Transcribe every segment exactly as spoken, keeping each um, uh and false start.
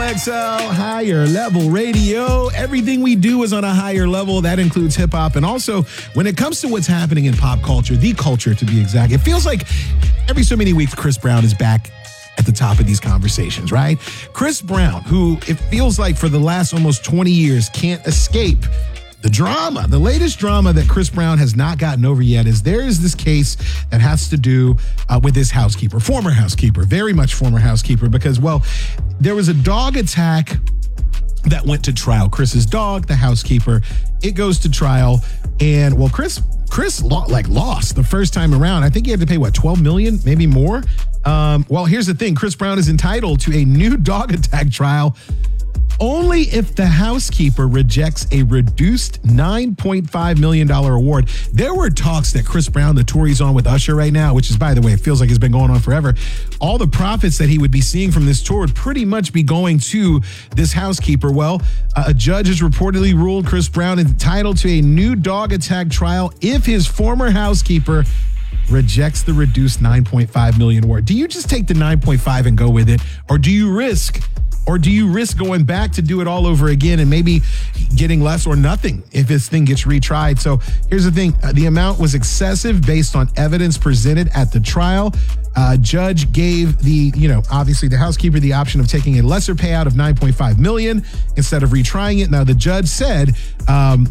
X L Higher Level Radio. Everything we do is on a higher level. That includes hip hop. And also, when it comes to what's happening in pop culture, the culture to be exact, it feels like every so many weeks, Chris Brown is back at the top of these conversations, right? Chris Brown, who it feels like for the last almost twenty years can't escape the drama. The latest drama that Chris Brown has not gotten over yet is there is this case that has to do uh, with his housekeeper, former housekeeper, very much former housekeeper, because, well, there was a dog attack that went to trial. Chris's dog, the housekeeper, it goes to trial. And, well, Chris, Chris lo- like lost the first time around. I think he had to pay, what, twelve million dollars, maybe more? Um, well, here's the thing. Chris Brown is entitled to a new dog attack trial only if the housekeeper rejects a reduced nine point five million dollars award. There were talks that Chris Brown, the tour he's on with Usher right now, which is, by the way, it feels like it's been going on forever. All the profits that he would be seeing from this tour would pretty much be going to this housekeeper. Well, a judge has reportedly ruled Chris Brown entitled to a new dog attack trial if his former housekeeper rejects the reduced nine point five million dollars award. Do you just take the nine point five and go with it? Or do you risk Or do you risk going back to do it all over again and maybe getting less or nothing if this thing gets retried? So here's the thing. Uh, the amount was excessive based on evidence presented at the trial. Uh, judge gave the, you know, obviously the housekeeper the option of taking a lesser payout of nine point five million dollars instead of retrying it. Now, the judge said, um,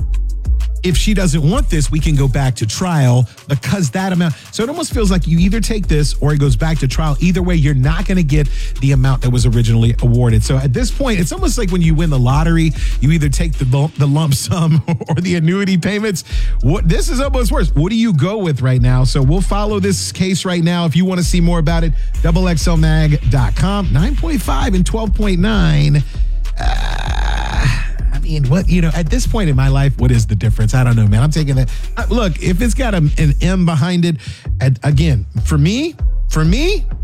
if she doesn't want this, we can go back to trial because that amount. So it almost feels like you either take this or it goes back to trial. Either way, you're not going to get the amount that was originally awarded. So at this point, it's almost like when you win the lottery, you either take the lump, the lump sum or the annuity payments. What this is almost worse. What do you go with right now? So we'll follow this case right now. If you want to see more about it, double X L mag dot com. nine point five and twelve point nine. Uh, I mean, what, you know, at this point in my life, what is the difference? I don't know, man. I'm taking that. Uh, look, if it's got a, an M behind it, and again, for me, for me,